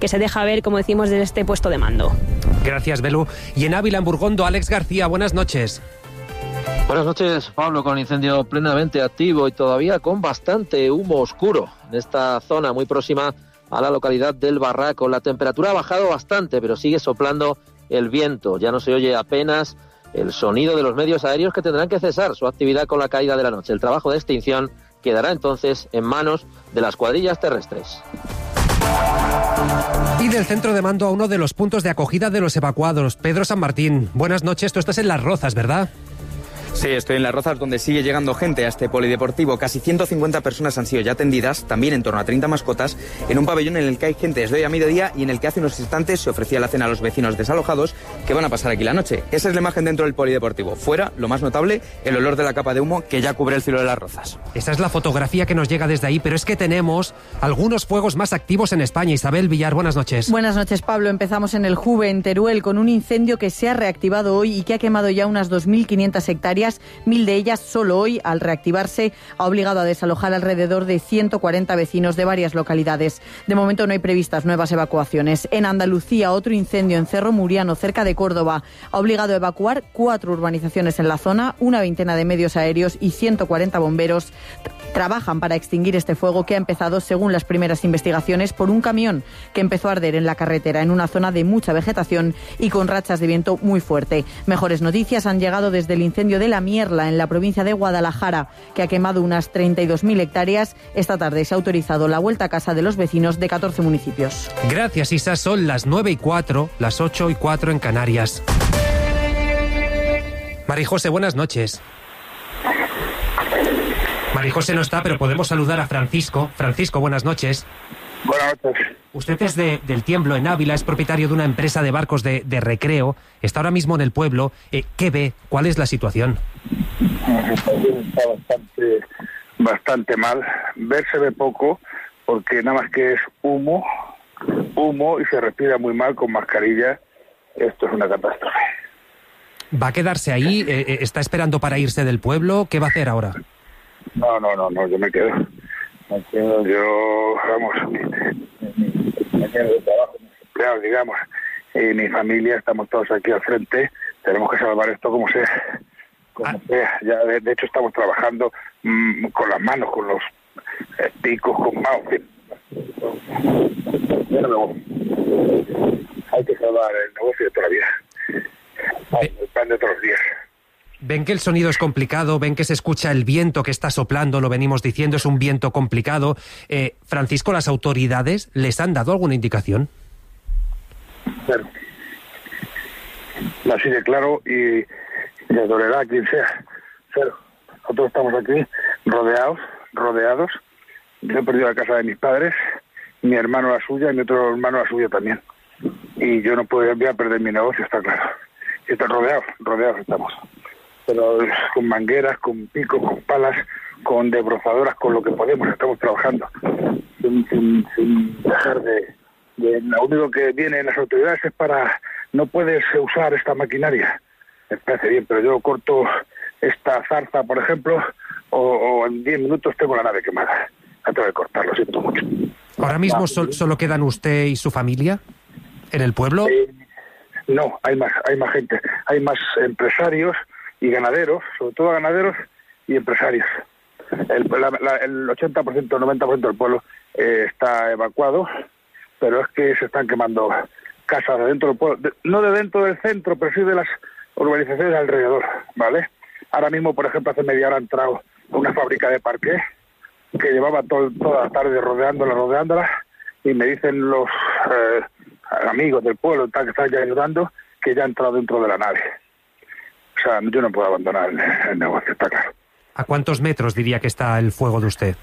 que se deja ver, como decimos, desde este puesto de mando. Gracias, Belu. Y en Ávila, en Burgondo, Alex García, buenas noches. Buenas noches, Pablo, con el incendio plenamente activo y todavía con bastante humo oscuro en esta zona muy próxima a la localidad del Barraco. La temperatura ha bajado bastante, pero sigue soplando el viento. Ya no se oye apenas el sonido de los medios aéreos, que tendrán que cesar su actividad con la caída de la noche. El trabajo de extinción quedará entonces en manos de las cuadrillas terrestres. Y del centro de mando a uno de los puntos de acogida de los evacuados, Pedro San Martín. Buenas noches, tú estás en Las Rozas, ¿verdad? Sí, estoy en Las Rozas, donde sigue llegando gente a este polideportivo. Casi 150 personas han sido ya atendidas, también en torno a 30 mascotas, en un pabellón en el que hay gente desde hoy a mediodía y en el que hace unos instantes se ofrecía la cena a los vecinos desalojados que van a pasar aquí la noche. Esa es la imagen dentro del polideportivo. Fuera, lo más notable, el olor de la capa de humo que ya cubre el cielo de Las Rozas. Esa es la fotografía que nos llega desde ahí, pero es que tenemos algunos fuegos más activos en España. Isabel Villar, buenas noches. Buenas noches, Pablo. Empezamos en el Juve, en Teruel, con un incendio que se ha reactivado hoy y que ha quemado ya unas 2.500 hectáreas, 1.000 de ellas solo hoy, al reactivarse, ha obligado a desalojar alrededor de 140 vecinos de varias localidades. De momento no hay previstas nuevas evacuaciones. En Andalucía, otro incendio en Cerro Muriano, cerca de Córdoba, ha obligado a evacuar 4 urbanizaciones en la zona, una veintena de medios aéreos y 140 bomberos trabajan para extinguir este fuego que ha empezado, según las primeras investigaciones, por un camión que empezó a arder en la carretera, en una zona de mucha vegetación y con rachas de viento muy fuerte. Mejores noticias han llegado desde el incendio de La Mierla, en la provincia de Guadalajara, que ha quemado unas 32.000 hectáreas. Esta tarde se ha autorizado la vuelta a casa de los vecinos de 14 municipios. Gracias, Isa. Son las 9:04, las 8:04 en Canarias. Marijose, buenas noches. Marijose no está, pero podemos saludar a Francisco. Francisco, buenas noches. Buenas noches. Usted es del Tiemblo, en Ávila, es propietario de una empresa de barcos de recreo. Está ahora mismo en el pueblo. ¿Qué ve? ¿Cuál es la situación? La situación está bastante mal. Ver se ve poco, porque nada más que es humo y se respira muy mal con mascarilla. Esto es una catástrofe. ¿Va a quedarse ahí? ¿Está esperando para irse del pueblo? ¿Qué va a hacer ahora? No, yo me quedo. Yo, vamos, mi trabajo, mis empleados, digamos, y mi familia, estamos todos aquí al frente. Tenemos que salvar esto como sea. Ya, de hecho, estamos trabajando con las manos, con los picos, con mouse. Hay que salvar el negocio de toda la vida. El pan de todos los días. Ven que el sonido es complicado, ven que se escucha el viento que está soplando, lo venimos diciendo, es un viento complicado. Francisco, ¿las autoridades les han dado alguna indicación? Claro. Así de claro, y le dolerá a quien sea. Cero. Nosotros estamos aquí rodeados. Yo he perdido la casa de mis padres, mi hermano la suya y mi otro hermano la suya también. Y yo no voy a perder mi negocio, está claro. Y están rodeados estamos. Pero con mangueras, con picos, con palas, con desbrozadoras, con lo que podemos, estamos trabajando. Sin dejar de... Lo único que viene en las autoridades es para... No puedes usar esta maquinaria. Me parece bien, pero yo corto esta zarza, por ejemplo, o en 10 minutos tengo la nave quemada. La tengo que cortar, lo siento mucho. ¿Ahora mismo solo quedan usted y su familia en el pueblo? No, hay más gente. Hay más empresarios y ganaderos, sobre todo ganaderos y empresarios. El 80%, 90% del pueblo está evacuado, pero es que se están quemando casas de dentro del pueblo, no de dentro del centro, pero sí de las urbanizaciones alrededor, ¿vale? Ahora mismo, por ejemplo, hace media hora ha entrado una fábrica de parqué que llevaba toda la tarde rodeándola, y me dicen los amigos del pueblo que están ya ayudando que ya ha entrado dentro de la nave. O sea, yo no puedo abandonar el negocio, está claro. ¿A cuántos metros diría que está el fuego de usted?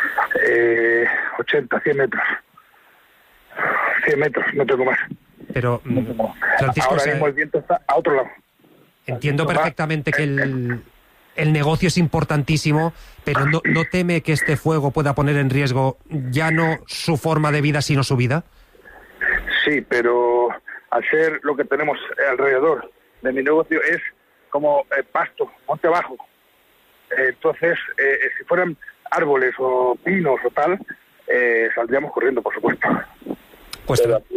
80, 100 metros. 100 metros, no tengo más. Pero, Francisco, ahora mismo el viento está a otro lado. Entiendo perfectamente que el negocio es importantísimo, pero ¿no teme que este fuego pueda poner en riesgo ya no su forma de vida, sino su vida? Sí, pero al ser lo que tenemos alrededor de mi negocio es como pasto, monte abajo. Entonces, si fueran árboles o pinos o tal, saldríamos corriendo, por supuesto. Pues